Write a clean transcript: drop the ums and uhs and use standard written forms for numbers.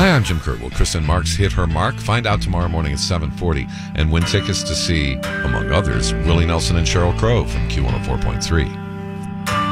Hi, I'm Jim Kurt. Will Kristen Marks hit her mark? Find out tomorrow morning at 7:40 and win tickets to see, among others, Willie Nelson and Sheryl Crow from Q104.3.